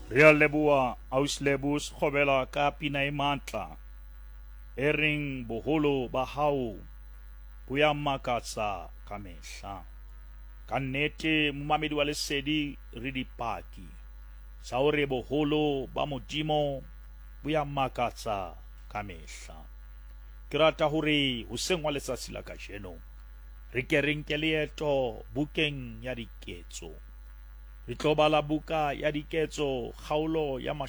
Rea leboa Auslebus kgobela ka pina e matla e reng boholo ba hao bo ya makatsa ka mehla. Ka nnete momamedi wa lesedi re dipaki tsa hore boholo ba Modimo bo ya makatsa ka mehla. Ke rata hore hoseng wa letsatsi la kajeno re ke re nke leeto bukeng ya diketso. Re tlo bala buka ya diketso kgaolo ya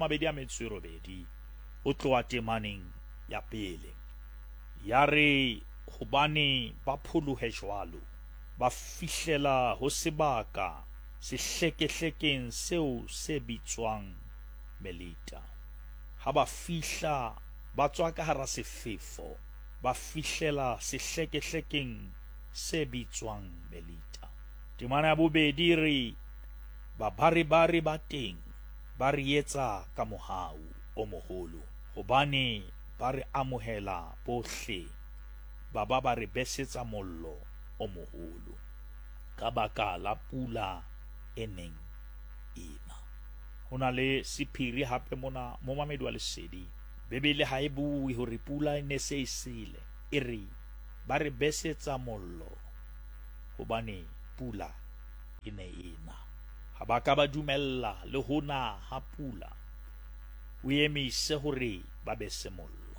28 ho tloha temaneng ya pele. Ya re hobane ba pholohe jwalo ba fihlela ho sebaka sehlekehlekeng seo se bitswang Melita. Ha ba fihla ba tswa ka hara sefefo ba fihlela sehlekehlekeng se bitswang Melita. Temana ya bobedi re babaribari ba teng ba re etsa ka mohau o moholo hobane ba re amohela bohle ba re besetsa mollo o moholo ka baka la pula e neng ena. Ho na le sephiri hape mona mo mamedi wa lesedi. Bebele ha e bue hore pula e ne se sile e re ba re besetsa mollo hobane pula e ne ena. Ha ba ka ba dumella le hona ha pula o emise hore ba bese mollo.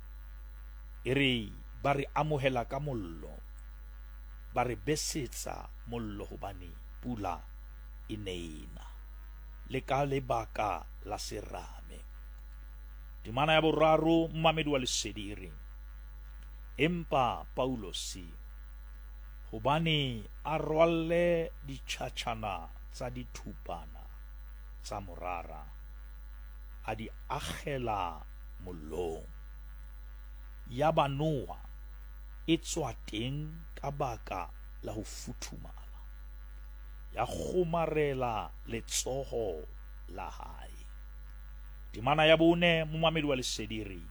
E re ba re amohela ka mollo ba re besetsa mollo hobane pula e ne ena le ka lebaka la serame. Temana ya boraro mmamedi wa lesedi re empa Paulosi hobane a rwalle ditjhatjhana tsa dithupana tsa morara a di akgela mollong. Ya ba Noa e tswa teng ka baka la ho futhumala ya kgomarela letsoho la hae. Temana ya bone momamedi wa lesedi re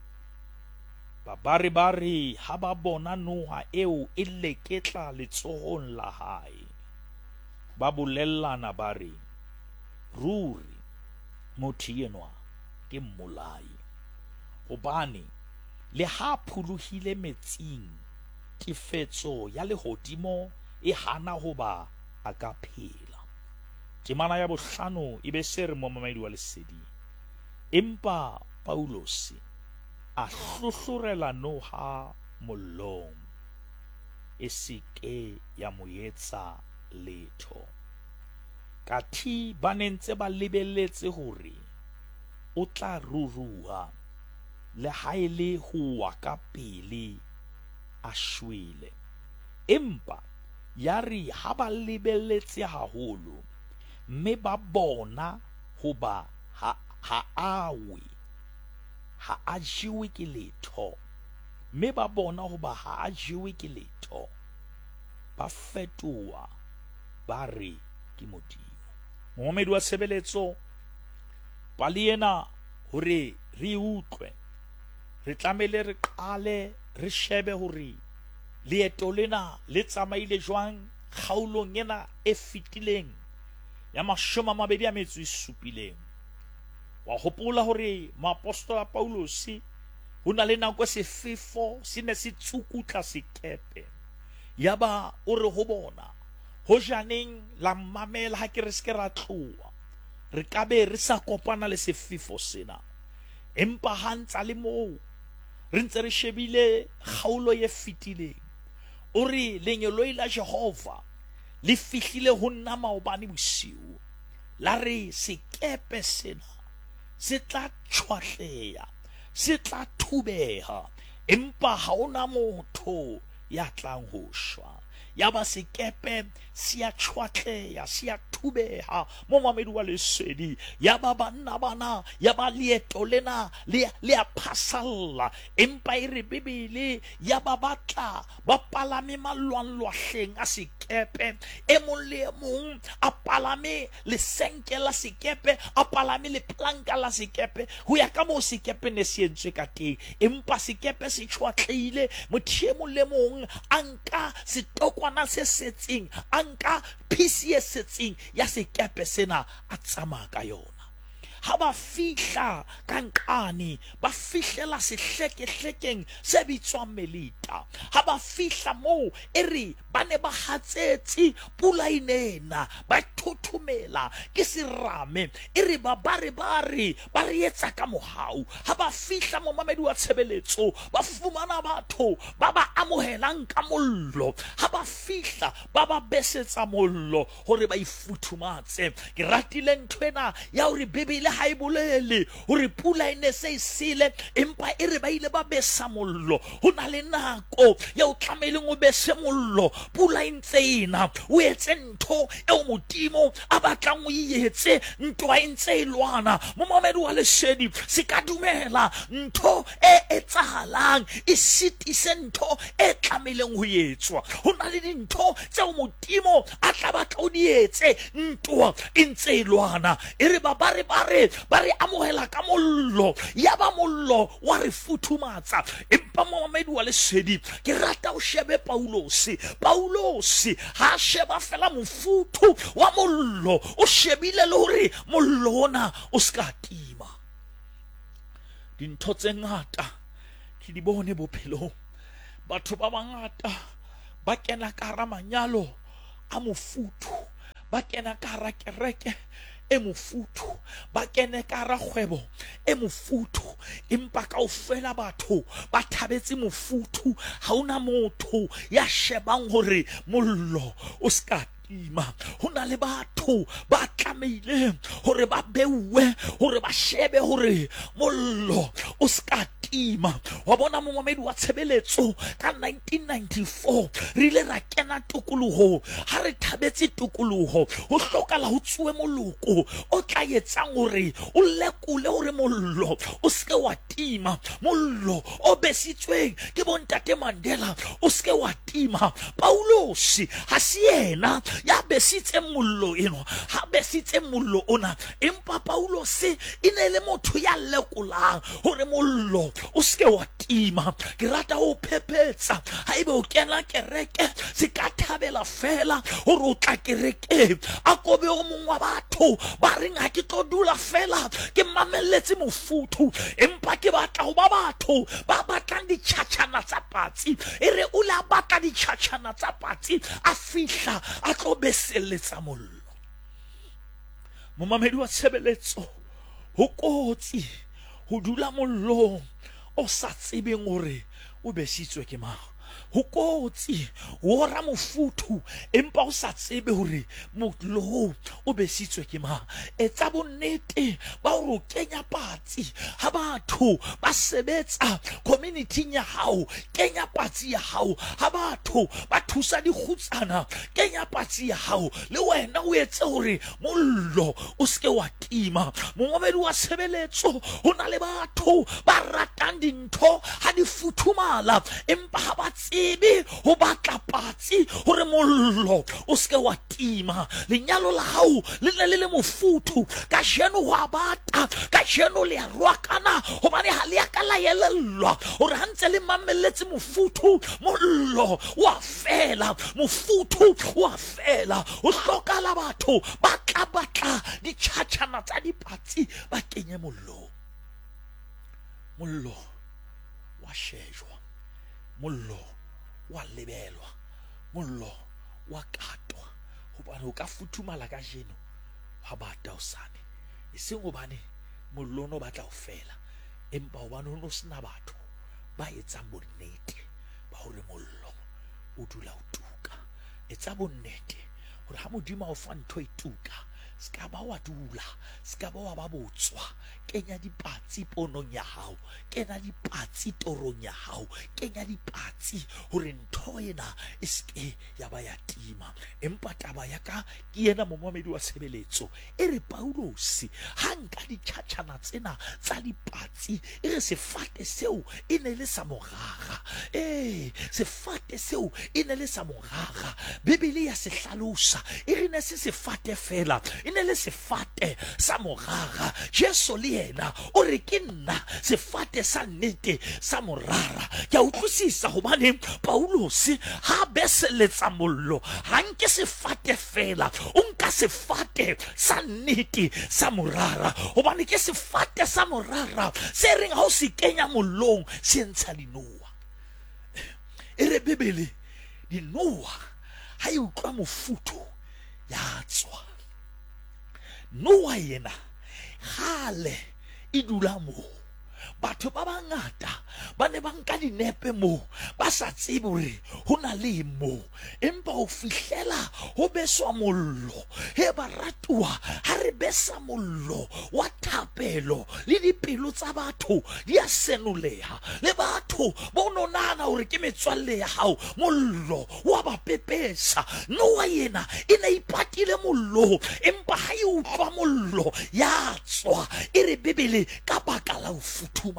babaribari ha ba bona Noa eo e leketla letsohong la hae ba bolellana ba re ruri motho enwa ke mmolai hobane le ha phuluhile metsing tifetso ya lehodimo e hana hoba a ka phela. Temana ya bohlano e be se re momamedi wa lesedi empa Paulosi a hlohlorela Noha mollong e seke ya mo etsa letho. Kathi ba nentse ba lebelletse hore o tla ruruha le haele huwa ka pele a shwele. Empa yari ha ba lebelletse haholo mme ba bona hoba ha awe ha a jewe ke letho mme ba bona hoba ha a jewe ke letho ba fetoha ba re ke Modimo. Momamedi wa tshebeletso pali ena hore re utlwe re tlamele re qale re shebe hore leeto lena le tsamaile jwang kgaolong ena e fitileng ya 27. Wa hopola hore maapostola Paulosi ho na le nako sefefo se ne se tsukutla sekepe yaba o re ho bona ho janeng la mamela ha ke re se ke ra tloa re ka be re sa kopana le sefefo sena. Empa ha ntsa le moo re ntse re shebile kgaolo ye fitileng o re lenyelo la Jehova le fihlile ho nna maobane bosiu la re sekepe sena se tla tshwahleha se tla thubeha empa ha ona motho ya tlang ho shwa. Yaba sekepe se a tshwahleha se a thubeha momamedi wa lesedi yaba banna bana yaba leeto lena le a phasalla empa e re Bibele yaba batla ba palame malwanlwahleng a sekepe e mong le e mong a palame lesenke la sekepe a palame le planka la sekepe ho ya ka moo sekepe ne se entswe ka teng empa sekepe se tshwahlehile motho e mong le mong a nka setokwana se setseng a nka phisi e setseng ya sekepe sena a tsamaya ka yona. ha ba fihla ka nqane ba fihlela sehlekehlekeng se bitswang Melita. Ha ba fihla moo ere ba ne ba hatsetse pula inena ba thothomela ke serame ere ba re ba re etsa ka mohau. Ha ba fihla momamedi wa tshebeletso ba fumana batho ba ba amohelang ka mollo. Ha ba fihla ba ba besetsa mollo hore ba ifuthumatse. Ke ratile nthwena ya hore Bibele ha e bolele hore pula ene se isile empa ere ba ile ba besa mollo. Ho na le nako ya o tlameleng o bese mollo pula intse ina o etse ntho e o modimo a batlang o etse ntwa intse ilwana. Momamedi wa lesedi se ka dumela ntho e etsahalang e sitise ntho e tlameleng ho etswa. Ho na le dintho tse o modimo a tla batla o di etse ntwa intse ilwana. Ere ba re amohela ka mollo ya ba mollo wa re futhumatsa. Empa momamedi wa lesedi ke rata o shebe Paulos ha sheba fela mofuthu wa mollo, o shebile le hore mollo ona o ska tima. Dintho tse ngata ke di bone bophelong. Batho ba bangata ba kena ka hara manyalo a mofuthu, ba kena ka hara kereke e mofuthu, ba kene ka hara kgwebo e mofuthu, empa kaofela batho ba thabetse mofuthu. Ha ona motho ya shebang hore mollo o ska tima. Ho na le batho ba tlameileng hore ba beuwe hore ba shebe hore mollo o ska tima. Wa bona momamedi wa tshebeletso ka 1994 re ile ra kena tokoloho. Ha re thabetse tokoloho ho hlokala ho tsuwe moloko o tla etsang hore o lekole hore mollo o ske wa tima. Mollo o besitsweng ke bontate Mandela o ske wa tima. Paulos ha se yena ya besitse mollo eno, ha besitse mollo ona, empa Paulos e ne le motho ya lekolang hore mollo o ske wa tima. Ke rata ho phephetsa haebe o kena kereke se ka thabela fela hore o tla kereke a kobe o mong wa batho ba reng ha ke tlo dula fela ke mamelletse mofuthu, empa ke batla ho ba batho ba batlang ditjhatjhana tsa patsi. Ere o la batla ditjhatjhana tsa patsi a fihla a tlo beseletsa mollo. Momamedi wa tshebeletso ho kotsi ho dula mollong o sa tsebeng hore o besitswe ke mang. Ho kotsi ho ra mofuthu empa o sa tsebe hore mollo o besitswe ke mang. Etsa bonnete ba hore o kenya patsi ha batho ba sebetsa community ya hao, kenya patsi ya hao. Ha batho ba thusa dikgutsana, kenya patsi ya hao. Le wena o etse hore mollo o ske wa tima. Momamedi wa tshebeletso ho na le batho ba ratang dintho ha di futhumala empa ha ba tsebe ho batla patsi hore mollo o ske wa tima. Lenyalo la hao le ne le mofuthu, ka jeno wa bata, ka jeno le a rwakana hobane ha le ya ka la yelellwa hore ha ntse le mamelletse mofuthu mollo wa fela, mofuthu wa fela. O hlokala batho ba tla batla ditjhatjhana tsa dipatsi ba kenye mollo. Mollo wa shejwa, mollo wa lebelwa, mollo wa katwa hobane o ka futhumala ka jeno wa bata osane. E seng hobane mollo no batla ho fela, empa hobane ho no sena batho ba etsang bonnete ba hore mollo o dula o tuka. Etsa bonnete hore ha Modimo o fa ntho e tuka, ska ba wa dula, ska ba wa ba botswa. Kenya dipatsi ponong ya hao, kenya dipatsi torong ya hao, kenya dipatsi hore ntho ena e ske ya ba ya tima. Empa taba ya ka ke yena momamedi wa tshebeletso e re Paulos ha nka ditjhatjhana tsena tsa dipatsi e re sefate seo e ne le sa morara. Sefate seo e ne le sa morara. Bibele ya se hlalosa e re ne se sefate fela, e ne le sefate sa morara. Jesu le yena o re ke nna sefate sa nnete sa morara. Ke a utlwisisa hobane Paulos ha beseletsa mollo ha nke sefate fela, o nka sefate sa nnete sa morara, hobane ke sefate sa morara se reng ha o se kenya mollong se ntsha dinoa. E re Bebele dinoa ha e utlwa mofuthu ya tswa. Noa yena gale e dula mo. Batho ba bangata ba ne ba nka dinepe mo ba sa tsebe hore ho na le mo, empa o fihlela ho beswa mollo. He baratuwa ha re besa mollo wa thapelo le dipelo tsa batho di a senoleha, le batho ba no nana hore ke metswalle ya hao mollo wa ba pepesa. Noa yena e ne ipatile mollo, empa ha e utlwa mollo ya tswa. E re Bebele ka baka la ho futhumala.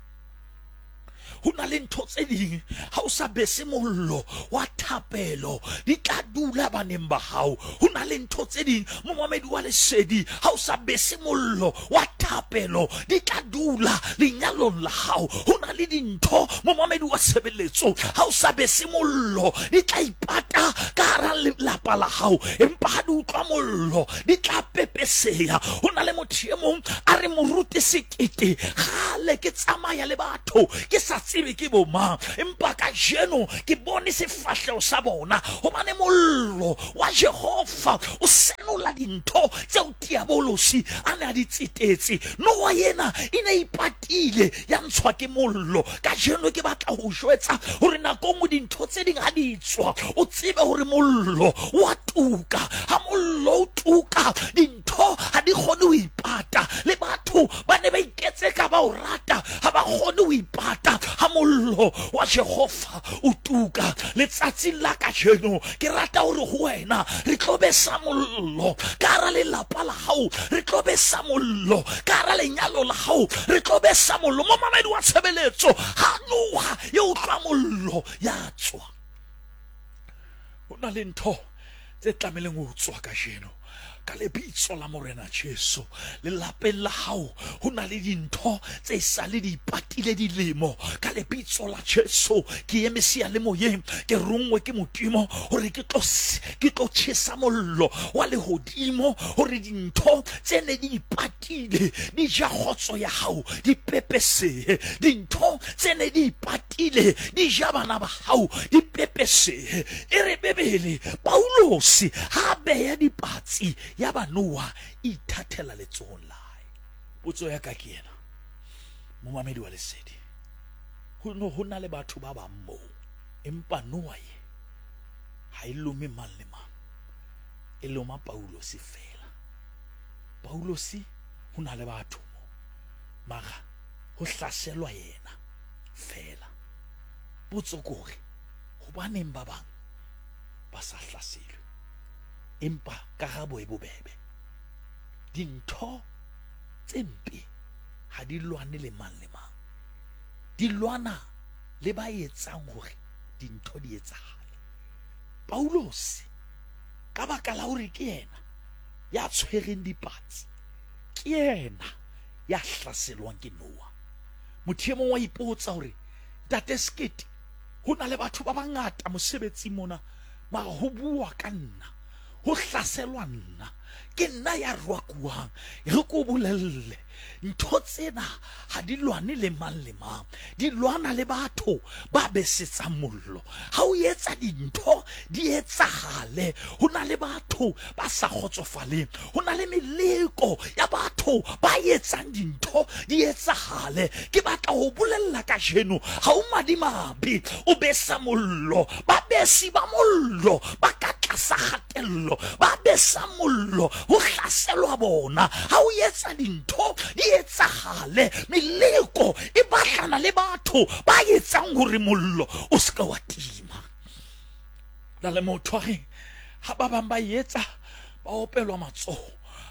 Ho na le ntho tse ding ha o sa bese mollo wa thapelo di tla dula baneng ba hao. Ho na le ntho tse ding momamedi wa lesedi ha o sa bese mollo wa thapelo di tla dula lenyalong la hao. Ho na le dintho momamedi wa sebeletso ha o sa bese mollo di tla ipata ka hara lelapa la hao, empa ha di utlwa mollo di tla pepeseha. Ho na le motho e mong a re moruti sekete gale ke tsamaya le batho ke sa tsebe ke bo mang, empa ka jeno ke bone sefahleho sa bona, hobane mollo wa Jehova o senola dintho tseo diabolosi a ne a di tsetetse. Noa yena e ne ipatile ya ntshwa ke mollo. Ka jeno ke batla ho jwetsa hore nakong mo dintho tse ding ha di tswa, o tsebe hore mollo wa tuka. Ha mollo o tuka dintho ha di kgone ho ipata, le batho ba ne ba iketse ka ba o rata ha ba kgone ho ipata. Ha mollo wa Jehova o tuka letsatsing la ka jeno, ke rata hore ho wena re tlo besa mollo ka hara lelapa la hao, re tlo besa mollo ka hara lenyalo la hao, re tlo besa mollo. Momamedi wa tshebeletso ha Noa e utlwa mollo ya tswa. Ho na le ntho tse tlameleng ho tswa ka jeno ka lebitso la Morena Jesu. Lelapeng la hao ho na le dintho tse sa le di ipatile dilemo. Ka lebitso la Jesu ke eme seyalemoyeng, ke rongwe ke Modimo hore ke tlo tjhesa mollo wa lehodimo, hore dintho tse ne di ipatile di ja kgotso ya hao di pepesehe. Dintho tse ne di ipatile di ja bana ba hao di pepesehe. E re Bebele Paulosi ha beya dipatsi ya ba Noa ithathela letsohong la hae. Potso ya ka ke ena momamedi wa lesedi, ho na le batho ba bang moo, empa Noa ye ha ilome mang le mang, e loma Paulosi fela. Paulosi ho na le batho moo, mara ho hlaselwa yena fela. Potso ke hore hobaneng ba bang ba sa hlaselwe, empa karabo e bobebe. Dintho tse mpe ha di lwane le mang le mang, di lwana le ba etsang hore dintho di etsahale. Paulosi ka baka la hore ke yena ya tshwereng dipatsi, ke yena ya hlaselwang ke Noa. Motho e mong wa ipotsa hore tate Skete, ho na le batho ba bangata mosebetsing mona, mara ho bua ka nna, ho hlaselwa nna, ke nna ya rwakuwang. Re ko bolelle ntho tsena ha di lwane le mang le mang, di lwana le batho ba besetsang mollo. Ha o etsa dintho di etsahale, ho na le batho ba sa kgotsofaleng, ho na le meleko ya batho ba etsang dintho di etsahale. Ke batla ho bolella ka jeno, ha o madimabe o besa mollo, ba besi ba mollo ba ka tlasa kgatello, ba besa mollo ho hlaselwa bona. Ha o etsa dintho di etsahale, meleko e batlana le batho ba etsang hore mollo o ska wa tima. La le motho ha ba bang ba etsa ba opelwa matsoho,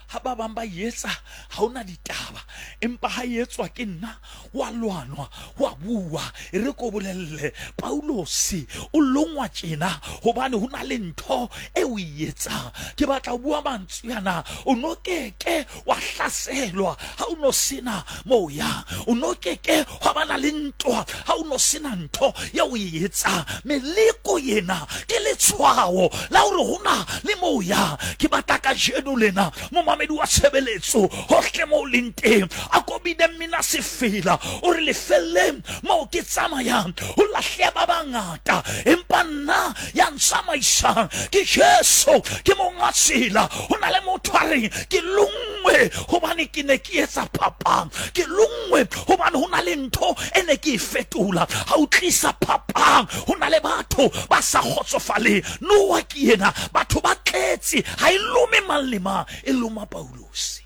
ha ba bang ba yetsa ha ona ditaba empa ha yetswa ke nna wa lwanwa wa bua re ko bolelle Paulos o longwa tjena hobane hona le ntho e o yetsa ke batla bua mantswe yana o no keke wa hlaselwa ha o no sena moya o no keke wa bana le ntwa ha o no sena ntho ya o yetsa meleko yena ke letshwao la hore hona le moya ke batla ka jeno lena mo mamedi wa tshebeletso hohle mo lenteng a kobide mina se fela o re le felle mo ke tsamayang o lahle ba bangata empa nna ya nsamaisang ke Jesu ke monga tsela hona le motho a reng ke lungwe hobane ke ne ke etsa phapang ke lungwe hobane hona le ntho ene ke fetola ha o tlisa phapang hona le batho ba sa khotsofale no wa ke yena batho ba tletse ha ilume malema iluma Paulos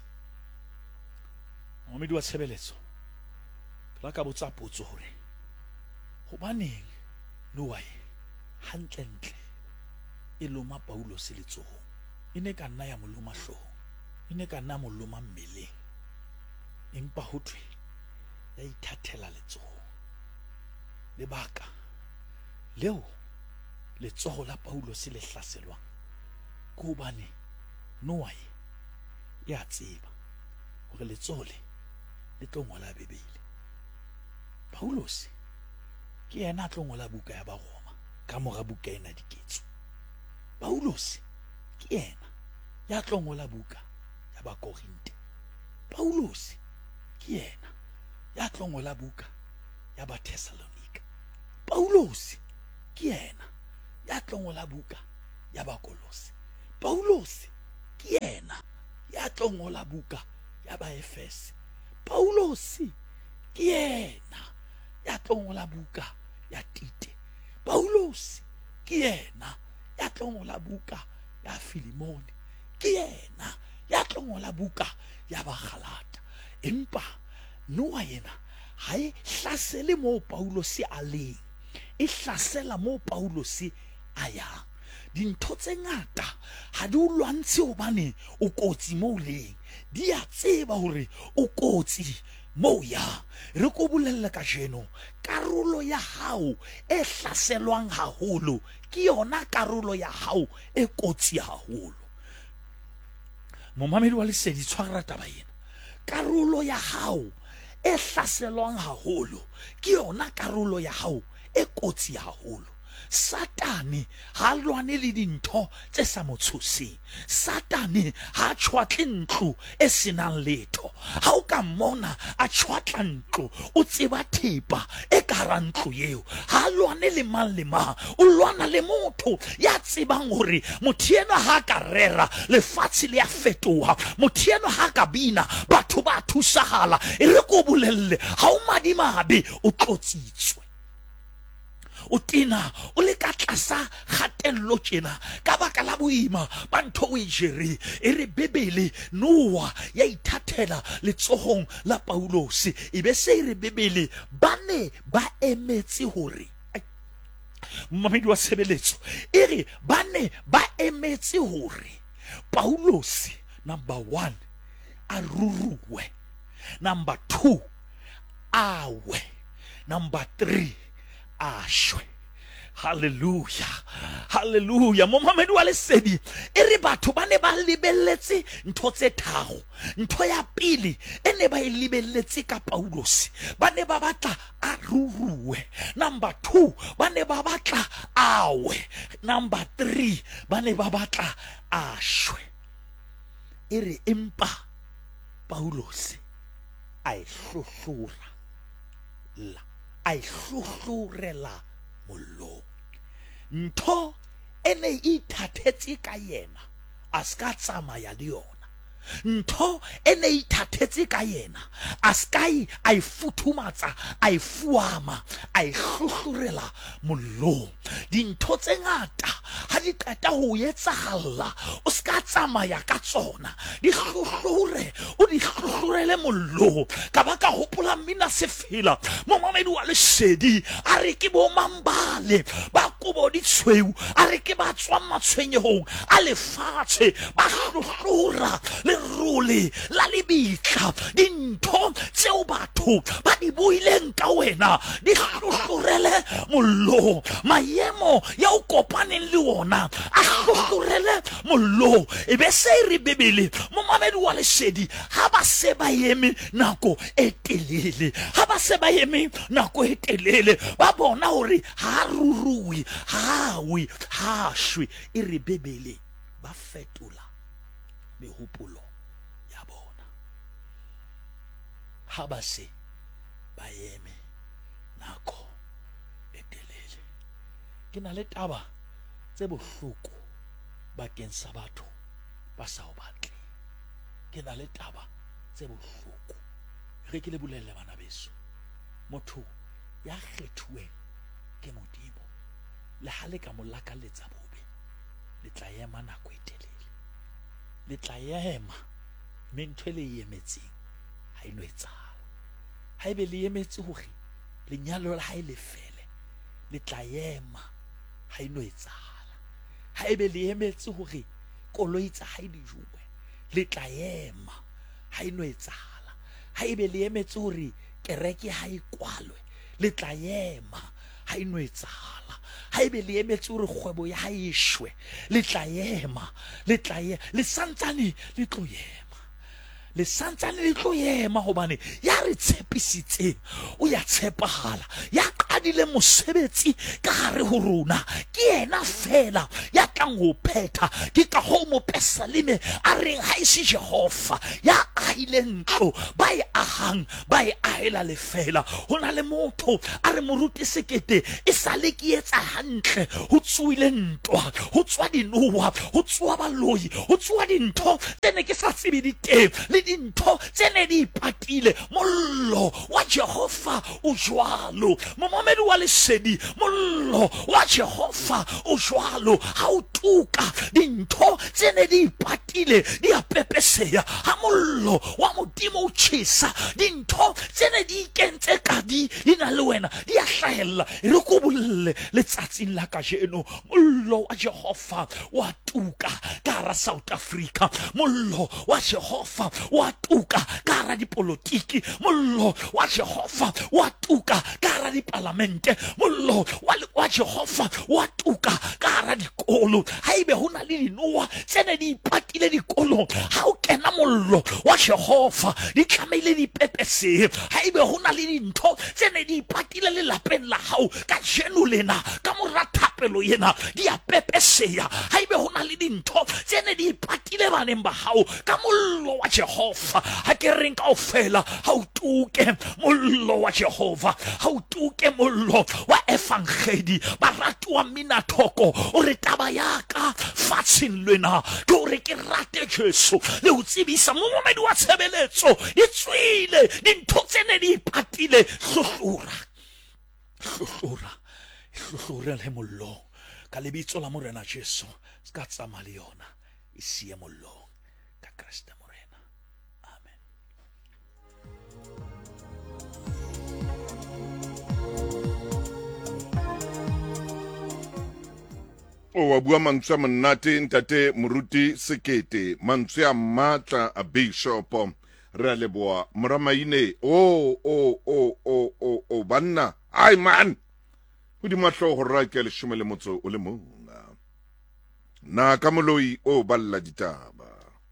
momedi wa tshebeletso la ka botsa potso hore hobaneng no wa hantlentle iluma Paulos letsoho ine ka nna ya moloma hloho ine ka nna moloma mmeleng empa hothwe ya ithathela letsoho lebaka leo letsoho la Paulos le hlaselwang ko bane Noa ya tseba hore letsoho le tlo ngola Bebele Paulos ke yena a tlo ngola buka ya Baroma ka mora buka ena diketso Paulos ke yena ya tlo ngola buka ya Bakorinte Paulos ke yena ya tlo ngola buka ya Bathesalonika Paulos ke yena ya tlo ngola buka ya Bakolose Paulos ke yena ya tlo ngola buka ya Baefese Paulos ke yena ya tlo ngola buka ya Tite Paulos ke yena ya tlo ngola buka ya Filimoni ke yena ya tlo ngola buka ya Bagalata empa Noa yena ha e hlasele mo Paulos a leng e hlasela mo Paulos a yang dintho tse ngata ha di o lwantshe hobane o kotsi mo leng di a tseba hore o kotsi mo ya re ko bolella ka jeno karolo ya hao e hlaselwang haholo ke yona karolo ya hao e kotsi haholo momamedi wa Lesedi tshwara taba ena karolo ya hao e hlaselwang haholo ke yona karolo ya hao e kotsi haholo Satane ha lwane le dintho tse sa motshoseng Satane ha tshwatle ntlo e senang letho ha o ka mona a tshwatla ntlo o tseba thepa e ka rantlo eo ha lwane le mang le mang o lwana le motho ya tsebang hore motho ena ha ka rera lefatshe le a fetoha motho ena ha ka bina batho ba thusahala e re ko bolelle ha o madimabe o tlotsitswe o tina o le ka tlasa kgatello tjena ka baka la boima ba ntho o e jere e re Bebele Noa ya ithathela letsohong la Paulos e be se re Bebele ba ne ba emetse hore momamedi wa tshebeletso e re ba ne ba emetse hore Paulos number 1 a ruruwe number 2 awe number 3 ashwe hallelujah hallelujah momamedi wa Lesedi e re batho ba ne ba lebelletse ntho tse tharo ntho ya pele ene ba e lebelletse ka Paulos ba ne ba batla a ruruwe number 2 ba ne ba batla awe number 3 ba ne ba batla ashwe e re empa Paulos a hlohlora la a hlohlorela mollo ntho ene ithathetse ka yena a ska tsamaya le yona ntho ene ithathetse ka yena a sky a ifuthumatsa a ifuama a ihlohlorela mollo dintho tse ngata ha di qeta ho etsahala o ska tsamaya ka tsona di hlohlore o di hlohlorele mollo ka baka hopola mina se fela momamedi wa Lesedi a re ke bo mambale ba dikobo di tshweu a re ke ba tswa matshwenyehong a lefatshe ba hlohlora lerole la lebitla dintho tseo batho ba di buileng ka wena di hlohlorele mollo maemo ya o kopaneng le ona a hlohlorele mollo e be se re bebele mo mamedi wa lesedi ha ba se ba eme nako e telele ha ba se ba eme nako e telele ba bona hore ha rurui hawe ha shwe e re bebele ba fetola mehopolo ya bona ha ba se ba eme nako e telele ke na le taba tse bohloko bakeng sa batho ba sa o batle ke na le taba tse bohloko re ke le bolelle bana beso motho ya kgethuweng ke Modimo le ha le ka molakaletsa bobe le tla ema nako e telele le tla ema mentho le emetseng ha ilo etsala ha ebe le emetse hore lenyalo la ha ile fele le tla ema ha ilo etsala ha ebe le emetse hore koloi tsa ha di juwe le tla ema ha ilo etsala ha ebe le emetse hore kereke ha ikwalwe le tla ema ha ino etsala ha ebe le emetse hore kgwebo ya ha ishwe le tla ema le santsane le tlo ema le santsane le tlo ema hobane ya re tshepisitseng o ya tshepahala ya qadile mosebetsi ka gare ho rona ke yena fela ya tlang ho phetha ke ka ho mo pesalime a reng ha ise Jehova ya ahile ntlo ba e ahang ba e ahela le fela hona le motho a re moruti sekete e sale ke etsa hantle ho tsuile ntwa ho tswa dinowa ho tswa baloi ho tswa dintho tsene ke sa tsebe di teng le dintho tsene di ipatile mollo wa Jehova o jwalo momamedi wa lesedi mollo wa Jehova o jwalo ha o tuka dintho tsene di ipatile di a pepeseya ha mollo wa Modimo o tjhesa dintho tsene di ikentse ka di ina le wena di a hlahella re go bolle letsatsing la kajeno mollo wa Jehova wa tuka ka ra South Africa mollo wa Jehova wa tuka ka ra dipolotiki mollo wa Jehova wa tuka ka ra dipalamente mollo wa Jehova wa tuka ka ra dikolo haibe hona le dinowa tsene di ipatile dikolo ha o kena mollo wa Jehova di tlamehile di pepese haibe hona le dintho tsene di ipatile le lapeng la hao ka jeno lena ka morathapelo yena di a pepeseya haibe hona le dintho tsene di ipatile baneng ba hao ka mollo wa Jehova ha ke reng kaofela ha o tuke mollo wa Jehova ha o tuke mollo wa evangeli baratu wa Minathoko o re taba yaka fatsheng lena ke o re ke rate Jesu le o tsebisa momamedi wa tshebeletso di tswile dintho tsene di ipatile hlohlora le mollo ka lebitso la morena Jesu ska tsamaya le yona e sie mollo ka Kriste morena amen. O wa bua mantswe a monate ntate moruti sekete mantswe a matla a bishop re a leboa moramaine o banna ai man go di matlo go ra ke le 10 le motso o le mong na ka moloi o balla ditaba